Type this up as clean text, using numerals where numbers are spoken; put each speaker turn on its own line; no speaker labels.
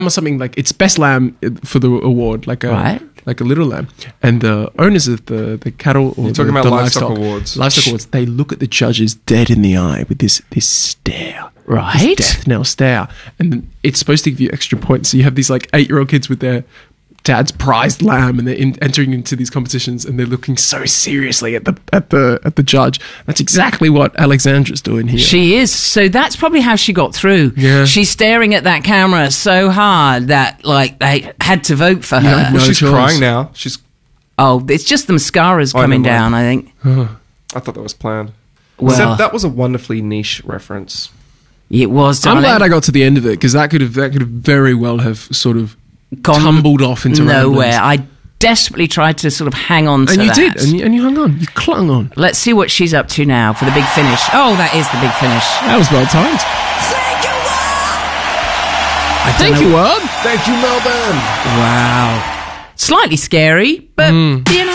or something, like it's best lamb for the award, like a little lamb, and the owners of the cattle, or
you're talking about livestock awards.
Livestock awards. They look at the judges dead in the eye with this stare,
right?
This death knell stare, and it's supposed to give you extra points. So you have these like 8-year-old kids with their dad's prized lamb, and they're entering into these competitions, and they're looking so seriously at the judge. That's exactly what Alexandra's doing here.
She is. So that's probably how she got through.
Yeah.
She's staring at that camera so hard that like they had to vote for her.
Yeah,
Well, she's
choice.
crying now. She's.
Oh, it's just the mascara's coming
never
down,
mind.
I think.
I thought that was planned.
Well,
Except that was a wonderfully niche reference.
it was.
I'm
Darling.
glad I got to the end of it, because that could have very well have sort of tumbled off into
nowhere.
randomness.
I desperately tried to sort of hang on to
And you
that.
did, and you hung on. You clung on.
Let's see what she's up to now for the big finish. Oh, that is the big finish.
That was well timed. Thank you, World.
Thank you, Melbourne.
Wow. Slightly scary, but you know.